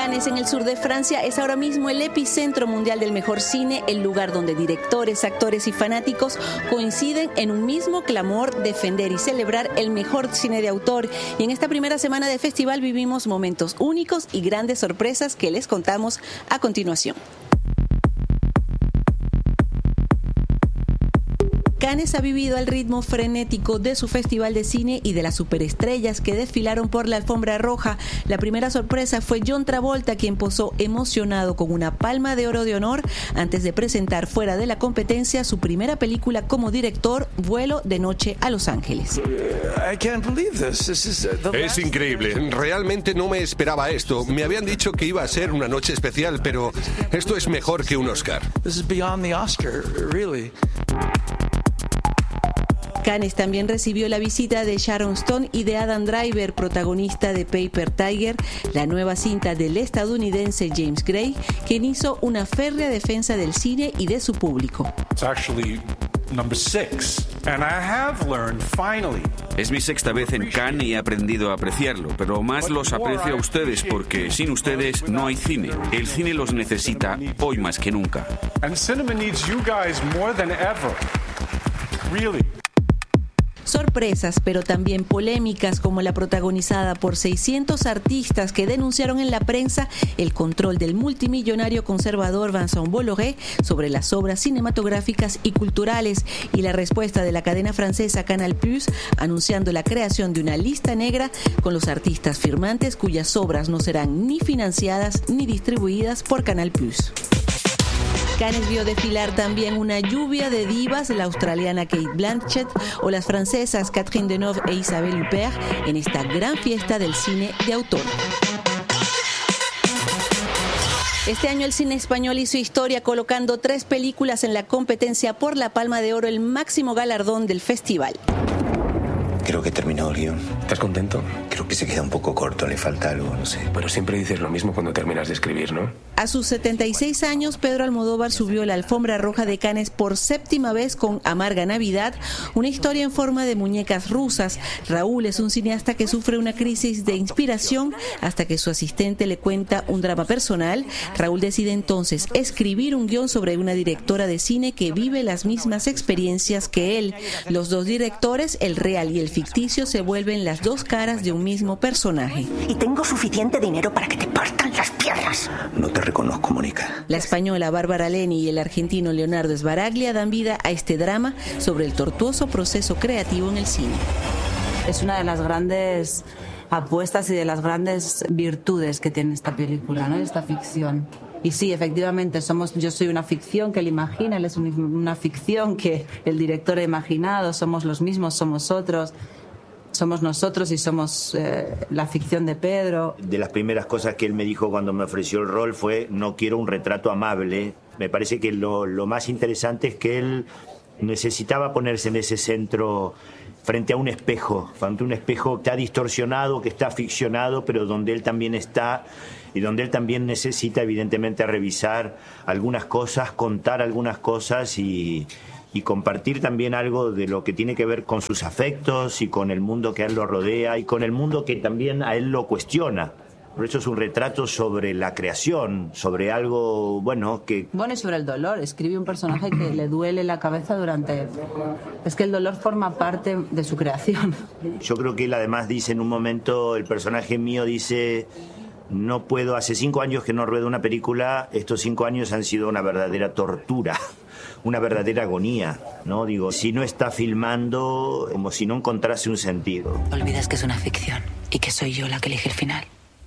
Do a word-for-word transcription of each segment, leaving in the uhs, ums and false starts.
Cannes, en el sur de Francia, es ahora mismo el epicentro mundial del mejor cine, el lugar donde directores, actores y fanáticos coinciden en un mismo clamor: defender y celebrar el mejor cine de autor. Y en esta primera semana de festival vivimos momentos únicos y grandes sorpresas que les contamos a continuación. Cannes ha vivido al ritmo frenético de su festival de cine y de las superestrellas que desfilaron por la alfombra roja. La primera sorpresa fue John Travolta, quien posó emocionado con una palma de oro de honor antes de presentar fuera de la competencia su primera película como director, Vuelo de noche a Los Ángeles. Es increíble, realmente no me esperaba esto. Me habían dicho que iba a ser una noche especial, pero esto es mejor que un Oscar. Cannes también recibió la visita de Sharon Stone y de Adam Driver, protagonista de Paper Tiger, la nueva cinta del estadounidense James Gray, quien hizo una férrea defensa del cine y de su público. Es mi sexta vez en Cannes y he aprendido a apreciarlo, pero más los aprecio a ustedes porque sin ustedes no hay cine. El cine los necesita hoy más que nunca. Sorpresas, pero también polémicas, como la protagonizada por seiscientos artistas que denunciaron en la prensa el control del multimillonario conservador Vincent Bolloré sobre las obras cinematográficas y culturales, y la respuesta de la cadena francesa Canal Plus anunciando la creación de una lista negra con los artistas firmantes cuyas obras no serán ni financiadas ni distribuidas por Canal Plus. Cannes vio desfilar también una lluvia de divas, la australiana Kate Blanchett o las francesas Catherine Deneuve e Isabelle Huppert, en esta gran fiesta del cine de autor. Este año el cine español hizo historia colocando tres películas en la competencia por la Palma de Oro, el máximo galardón del festival. Creo que he terminado el guión. ¿Estás contento? Creo que se queda un poco corto, le falta algo, no sé. Pero siempre dices lo mismo cuando terminas de escribir, ¿no? A sus setenta y seis años, Pedro Almodóvar subió la alfombra roja de Cannes por séptima vez con Amarga Navidad, una historia en forma de muñecas rusas. Raúl es un cineasta que sufre una crisis de inspiración hasta que su asistente le cuenta un drama personal. Raúl decide entonces escribir un guión sobre una directora de cine que vive las mismas experiencias que él. Los dos directores, el real y el ficticio, se vuelven las dos caras de un mismo personaje. Y tengo suficiente dinero para que te partan las piernas. No te reconozco, Mónica. La española Bárbara Leni y el argentino Leonardo Sbaraglia dan vida a este drama sobre el tortuoso proceso creativo en el cine. Es una de las grandes apuestas y de las grandes virtudes que tiene esta película, ¿no? Esta ficción. Y sí, efectivamente, somos, yo soy una ficción que él imagina, él es un, una ficción que el director ha imaginado, somos los mismos, somos otros, somos nosotros y somos eh, la ficción de Pedro. De las primeras cosas que él me dijo cuando me ofreció el rol fue: no quiero un retrato amable. Me parece que lo, lo más interesante es que él necesitaba ponerse en ese centro, frente a un espejo, frente a un espejo que está distorsionado, que está ficcionado, pero donde él también está y donde él también necesita evidentemente revisar algunas cosas, contar algunas cosas y, y compartir también algo de lo que tiene que ver con sus afectos y con el mundo que a él lo rodea y con el mundo que también a él lo cuestiona. Por eso es un retrato sobre la creación, sobre algo, bueno, que... Bueno, y sobre el dolor. Escribe un personaje que le duele la cabeza durante... Es que el dolor forma parte de su creación. Yo creo que él además dice en un momento, el personaje mío dice: no puedo, hace cinco años que no ruedo una película, estos cinco años han sido una verdadera tortura, una verdadera agonía, ¿no? Digo, si no está filmando, como si no encontrase un sentido. Olvidas que es una ficción y que soy yo la que elige el final.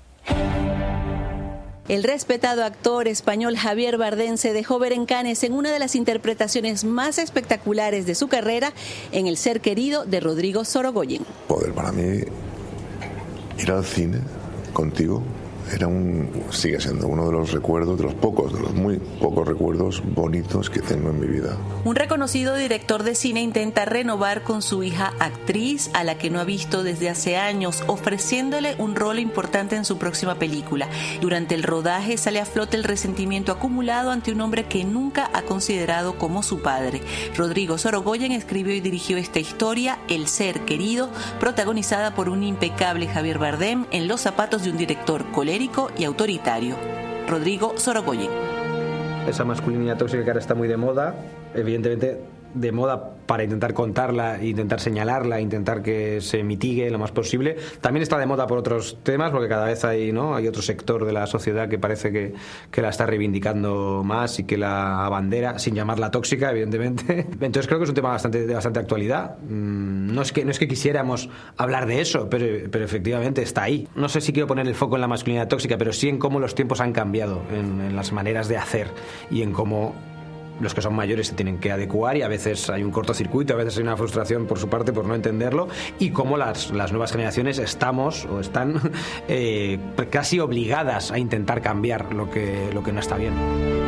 El respetado actor español Javier Bardem se dejó ver en Cannes en una de las interpretaciones más espectaculares de su carrera, en El ser querido de Rodrigo Sorogoyen. Poder para mí ir al cine contigo era un, sigue siendo uno de los recuerdos, de los pocos, de los muy pocos recuerdos bonitos que tengo en mi vida. Un reconocido director de cine intenta renovar con su hija actriz, a la que no ha visto desde hace años, ofreciéndole un rol importante en su próxima película. Durante el rodaje sale a flote el resentimiento acumulado ante un hombre que nunca ha considerado como su padre. Rodrigo Sorogoyen escribió y dirigió esta historia, El ser querido, protagonizada por un impecable Javier Bardem en los zapatos de un director colega colérico y autoritario. Rodrigo Sorogoyen. Esa masculinidad tóxica que ahora está muy de moda, evidentemente de moda para intentar contarla, intentar señalarla, intentar que se mitigue lo más posible. También está de moda por otros temas, porque cada vez hay, ¿no? hay otro sector de la sociedad que parece que, que la está reivindicando más y que la abandera, sin llamarla tóxica, evidentemente. Entonces creo que es un tema bastante, de bastante actualidad. No es que, no es que quisiéramos hablar de eso, pero, pero efectivamente está ahí. No sé si quiero poner el foco en la masculinidad tóxica, pero sí en cómo los tiempos han cambiado, en, en las maneras de hacer y en cómo los que son mayores se tienen que adecuar, y a veces hay un cortocircuito, a veces hay una frustración por su parte por no entenderlo, y cómo las, las nuevas generaciones estamos o están eh, casi obligadas a intentar cambiar lo que, lo que no está bien.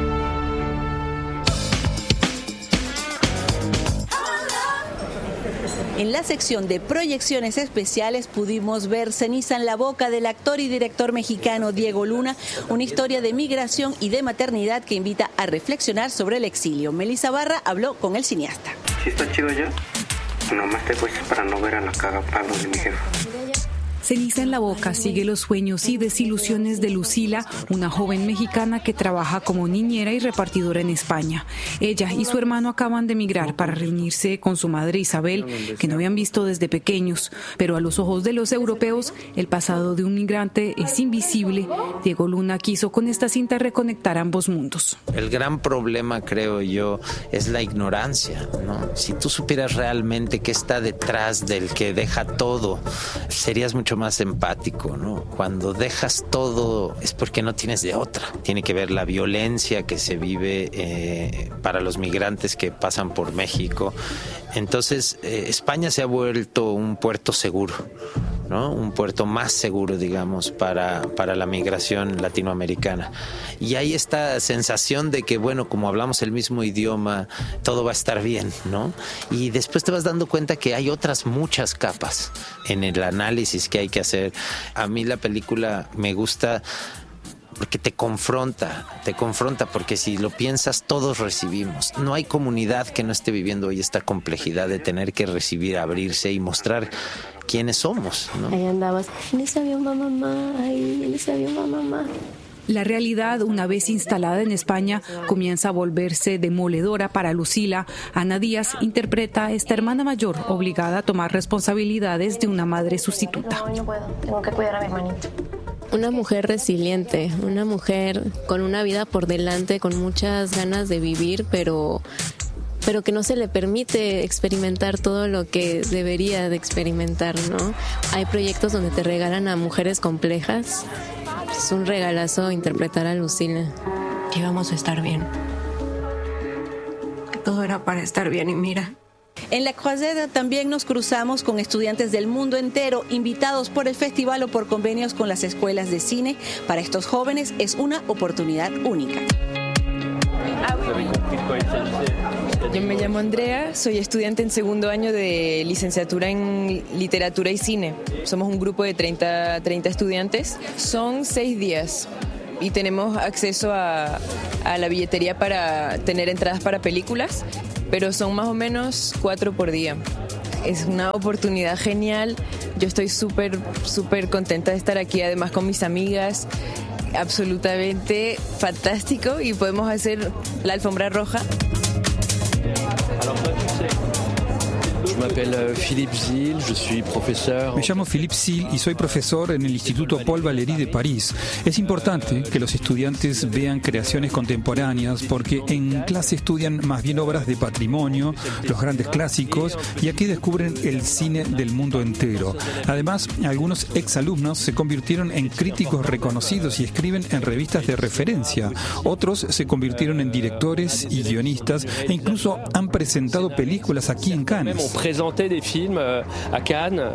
En la sección de proyecciones especiales pudimos ver Ceniza en la boca del actor y director mexicano Diego Luna, una historia de migración y de maternidad que invita a reflexionar sobre el exilio. Melissa Barra habló con el cineasta. ¿Sí está chido ya? Nomás te fuiste para no ver a la cagapalos de mi jefa. Ceniza en la boca sigue los sueños y desilusiones de Lucila, una joven mexicana que trabaja como niñera y repartidora en España. Ella y su hermano acaban de emigrar para reunirse con su madre Isabel, que no habían visto desde pequeños. Pero a los ojos de los europeos, el pasado de un migrante es invisible. Diego Luna quiso con esta cinta reconectar ambos mundos. El gran problema, creo yo, es la ignorancia, ¿no? Si tú supieras realmente qué está detrás del que deja todo, serías mucho más empático, ¿no? Cuando dejas todo es porque no tienes de otra. Tiene que ver la violencia que se vive eh, para los migrantes que pasan por México. Entonces, eh, España se ha vuelto un puerto seguro, ¿no? Un puerto más seguro, digamos, para, para la migración latinoamericana. Y hay esta sensación de que, bueno, como hablamos el mismo idioma, todo va a estar bien, ¿no? Y después te vas dando cuenta que hay otras muchas capas en el análisis que hay que hacer. A mí la película me gusta porque te confronta, te confronta, porque si lo piensas, todos recibimos. No hay comunidad que no esté viviendo hoy esta complejidad de tener que recibir, abrirse y mostrar quiénes somos, ¿no? Ahí andabas, en ese avión va mamá, ahí, en ese avión va mamá. La realidad, una vez instalada en España, comienza a volverse demoledora para Lucila. Ana Díaz interpreta a esta hermana mayor, obligada a tomar responsabilidades de una madre sustituta. No, no puedo, tengo que cuidar a mi hermanito. Una mujer resiliente, una mujer con una vida por delante, con muchas ganas de vivir, pero, pero que no se le permite experimentar todo lo que debería de experimentar, ¿no? Hay proyectos donde te regalan a mujeres complejas. Es un regalazo interpretar a Lucila. Que vamos a estar bien. Que todo era para estar bien y mira. En la Croisette también nos cruzamos con estudiantes del mundo entero, invitados por el festival o por convenios con las escuelas de cine. Para estos jóvenes es una oportunidad única. Yo me llamo Andrea, soy estudiante en segundo año de licenciatura en literatura y cine. Somos un grupo de treinta, treinta estudiantes. Son seis días y tenemos acceso a, a la billetería para tener entradas para películas, pero son más o menos cuatro por día. Es una oportunidad genial. Yo estoy súper, súper contenta de estar aquí, además con mis amigas. Absolutamente fantástico, y podemos hacer la alfombra roja. Me llamo Philippe Zil y soy profesor en el Instituto Paul Valéry de París. Es importante que los estudiantes vean creaciones contemporáneas porque en clase estudian más bien obras de patrimonio, los grandes clásicos, y aquí descubren el cine del mundo entero. Además, algunos exalumnos se convirtieron en críticos reconocidos y escriben en revistas de referencia. Otros se convirtieron en directores y guionistas e incluso han presentado películas aquí en Cannes. Présenter des films à Cannes.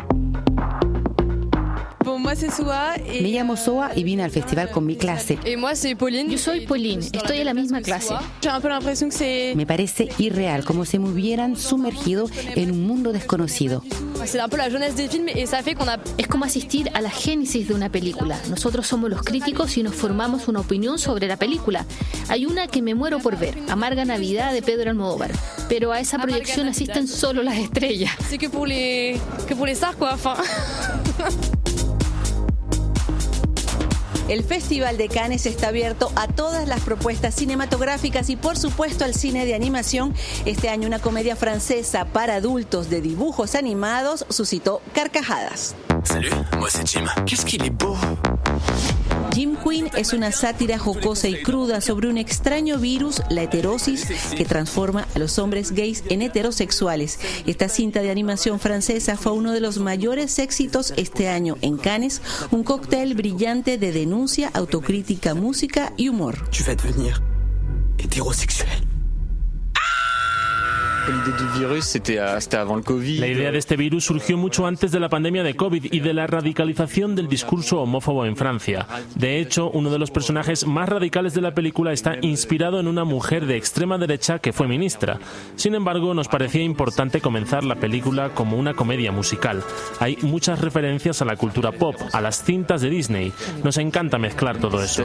Me llamo Soa y vine al festival con mi clase. Yo soy Pauline, estoy en la misma clase. Me parece irreal, como si me hubieran sumergido en un mundo desconocido. Es como asistir a la génesis de una película. Nosotros somos los críticos y nos formamos una opinión sobre la película. Hay una que me muero por ver, Amarga Navidad de Pedro Almodóvar. Pero a esa proyección asisten solo las estrellas. El Festival de Cannes está abierto a todas las propuestas cinematográficas y por supuesto al cine de animación. Este año una comedia francesa para adultos de dibujos animados suscitó carcajadas. Salut, moi c'est Jim. Qu'est-ce qu'il est beau. Jim Queen es una sátira jocosa y cruda sobre un extraño virus, la heterosis, que transforma a los hombres gays en heterosexuales. Esta cinta de animación francesa fue uno de los mayores éxitos este año en Cannes, un cóctel brillante de denuncia, autocrítica, música y humor. Tu vas devenir hétérosexuel. La idea de este virus surgió mucho antes de la pandemia de COVID y de la radicalización del discurso homófobo en Francia. De hecho, uno de los personajes más radicales de la película está inspirado en una mujer de extrema derecha que fue ministra. Sin embargo, nos parecía importante comenzar la película como una comedia musical. Hay muchas referencias a la cultura pop, a las cintas de Disney. Nos encanta mezclar todo eso.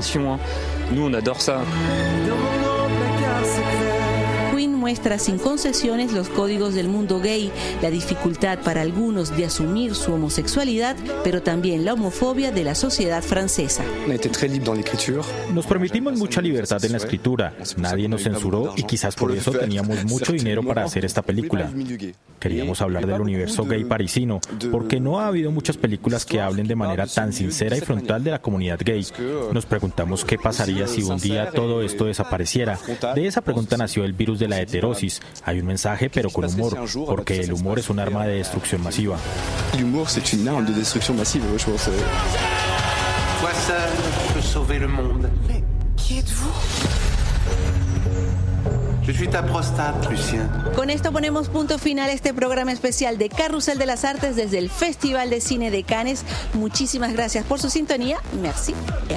Muestra sin concesiones los códigos del mundo gay, la dificultad para algunos de asumir su homosexualidad, pero también la homofobia de la sociedad francesa. Nos permitimos mucha libertad en la escritura, nadie nos censuró y quizás por eso teníamos mucho dinero para hacer esta película. Queríamos hablar del universo gay parisino, porque no ha habido muchas películas que hablen de manera tan sincera y frontal de la comunidad gay. Nos preguntamos qué pasaría si un día todo esto desapareciera. De esa pregunta nació el virus de la heterosis. Hay un mensaje, pero con humor, porque el humor es un arma de destrucción masiva. El humor es una arma de destrucción masiva, yo pense. Toi seul peux sauver le monde. Mais qui êtes-vous? Je suis ta prostate, Lucien. Con esto ponemos punto final a este programa especial de Carrusel de las Artes desde el Festival de Cine de Cannes. Muchísimas gracias por su sintonía. Merci.